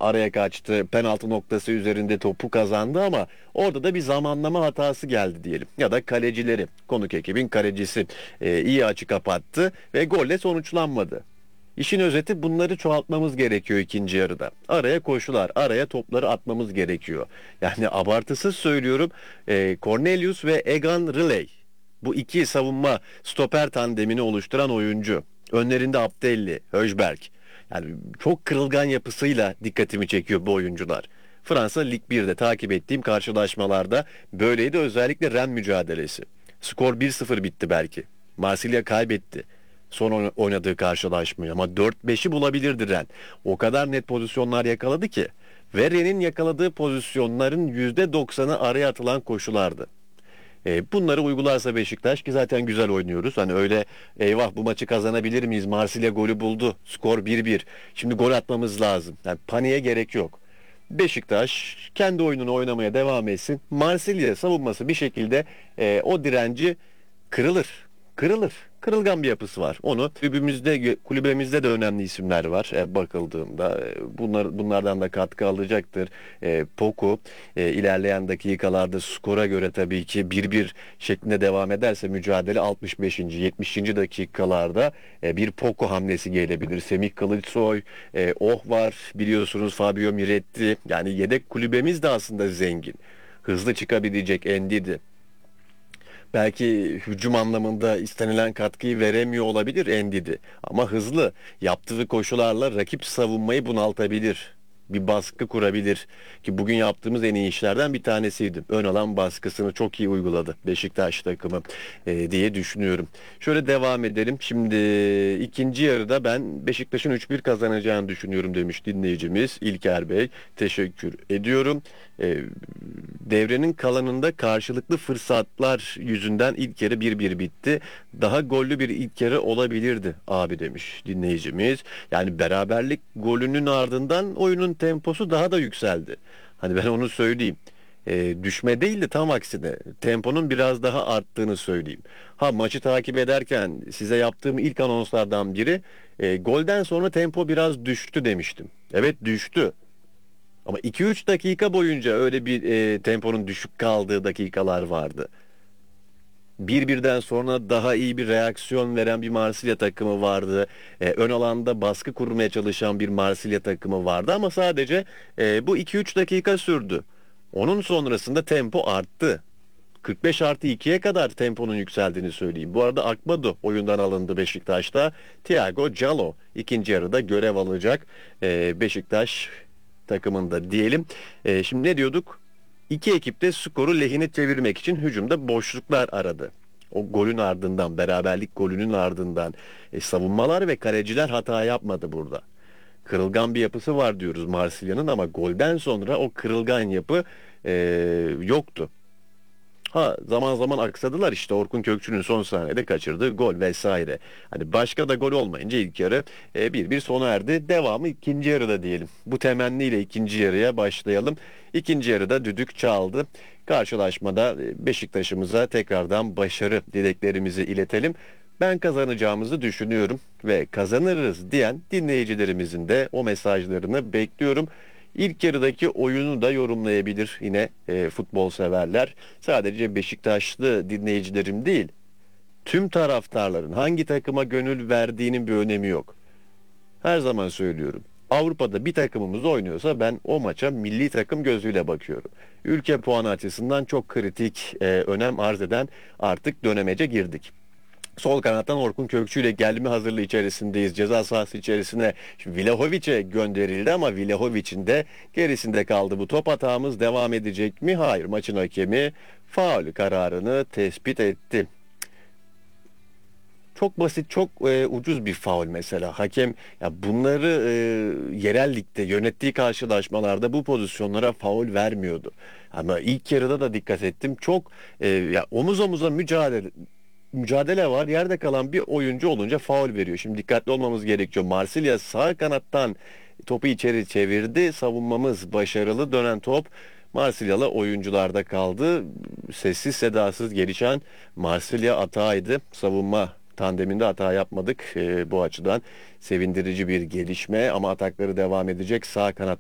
araya kaçtı. Penaltı noktası üzerinde topu kazandı ama orada da bir zamanlama hatası geldi diyelim. Ya da kalecileri, konuk ekibin kalecisi iyi açı kapattı ve golle sonuçlanmadı. İşin özeti bunları çoğaltmamız gerekiyor ikinci yarıda. Araya koşular, araya topları atmamız gerekiyor. Yani abartısız söylüyorum. Cornelius ve Egan Riley. Bu iki savunma stoper tandemini oluşturan oyuncu. Önlerinde Abdelli, Höjberg. Yani çok kırılgan yapısıyla dikkatimi çekiyor bu oyuncular. Fransa Lig 1'de takip ettiğim karşılaşmalarda böyleydi, özellikle Rennes mücadelesi. Skor 1-0 bitti belki. Marsilya kaybetti son oynadığı karşılaşmayı ama 4-5'i bulabilirdi Rennes. O kadar net pozisyonlar yakaladı ki ve Rennes'in yakaladığı pozisyonların %90'ı araya atılan koşulardı. Bunları uygularsa Beşiktaş, ki zaten güzel oynuyoruz. Hani öyle eyvah bu maçı kazanabilir miyiz? Marsilya golü buldu. Skor 1-1. Şimdi gol atmamız lazım. Yani paniğe gerek yok. Beşiktaş kendi oyununu oynamaya devam etsin. Marsilya savunması bir şekilde o direnci kırılır. Kırılır. Kırılgan bir yapısı var. Onu kulübemizde de önemli isimler var bakıldığında. Bunlardan da katkı alacaktır. Poku ilerleyen dakikalarda skora göre tabii ki 1-1 şeklinde devam ederse mücadele 65. 70. dakikalarda bir Poku hamlesi gelebilir. Semih Kılıçsoy, var biliyorsunuz, Fabio Miretti. Yani yedek kulübemiz de aslında zengin. Hızlı çıkabilecek Endidi. Belki hücum anlamında istenilen katkıyı veremiyor olabilir Endidi. Ama hızlı. Yaptığı koşularla rakip savunmayı bunaltabilir. Bir baskı kurabilir. Ki bugün yaptığımız en iyi işlerden bir tanesiydi. Ön alan baskısını çok iyi uyguladı Beşiktaş takımı diye düşünüyorum. Şöyle devam edelim. Şimdi ikinci yarıda ben Beşiktaş'ın 3-1 kazanacağını düşünüyorum demiş dinleyicimiz İlker Bey. Teşekkür ediyorum. E, Devrenin kalanında karşılıklı fırsatlar yüzünden ilk yarı 1-1 bitti. Daha gollü bir ilk yarı olabilirdi abi demiş dinleyicimiz. Yani beraberlik golünün ardından oyunun temposu daha da yükseldi. Hani ben onu söyleyeyim. Düşme değil de tam aksine temponun biraz daha arttığını söyleyeyim. Ha, maçı takip ederken size yaptığım ilk anonslardan biri, golden sonra tempo biraz düştü demiştim. Evet, düştü. Ama 2-3 dakika boyunca öyle bir temponun düşük kaldığı dakikalar vardı. Birden sonra daha iyi bir reaksiyon veren bir Marsilya takımı vardı. Ön alanda baskı kurmaya çalışan bir Marsilya takımı vardı ama sadece bu 2-3 dakika sürdü. Onun sonrasında tempo arttı. 45+2'ye kadar temponun yükseldiğini söyleyeyim. Bu arada Akbado oyundan alındı Beşiktaş'ta. Thiago Callo ikinci yarıda görev alacak Beşiktaş takımında diyelim. Şimdi ne diyorduk? İki ekip de skoru lehine çevirmek için hücumda boşluklar aradı. O golün ardından, beraberlik golünün ardından savunmalar ve kaleciler hata yapmadı burada. Kırılgan bir yapısı var diyoruz Marsilya'nın ama golden sonra o kırılgan yapı yoktu. Ha, zaman zaman aksadılar, işte Orkun Kökçü'nün son saniyede kaçırdığı gol vesaire. Hani başka da gol olmayınca ilk yarı 1-1 sona erdi. Devamı ikinci yarıda diyelim. Bu temenniyle ikinci yarıya başlayalım. İkinci yarıda düdük çaldı. Karşılaşmada Beşiktaş'ımıza tekrardan başarı dileklerimizi iletelim. Ben kazanacağımızı düşünüyorum ve kazanırız diyen dinleyicilerimizin de o mesajlarını bekliyorum. İlk yarıdaki oyunu da yorumlayabilir yine futbol severler. Sadece Beşiktaşlı dinleyicilerim değil, tüm taraftarların hangi takıma gönül verdiğinin bir önemi yok. Her zaman söylüyorum. Avrupa'da bir takımımız oynuyorsa ben o maça milli takım gözüyle bakıyorum. Ülke puanı açısından çok kritik önem arz eden artık dönemece girdik. Sol kanattan Orkun Kökçü ile gelme hazırlığı içerisindeyiz. Ceza sahası içerisine Vlahovic'e gönderildi ama Vlahovic'in de gerisinde kaldı. Bu top hatamız devam edecek mi? Hayır. Maçın hakemi faul kararını tespit etti. Çok basit, çok ucuz bir faul mesela. Hakem ya bunları yerel ligde yönettiği karşılaşmalarda bu pozisyonlara faul vermiyordu. Ama ilk yarıda da dikkat ettim. Çok ya omuz omuza mücadele var. Yerde kalan bir oyuncu olunca faul veriyor. Şimdi dikkatli olmamız gerekiyor. Marsilya sağ kanattan topu içeri çevirdi. Savunmamız başarılı. Dönen top Marsilyalı oyuncularda kaldı. Sessiz sedasız gelişen Marsilya atağıydı. Savunma tandeminde hata yapmadık. Bu açıdan sevindirici bir gelişme ama atakları devam edecek. Sağ kanat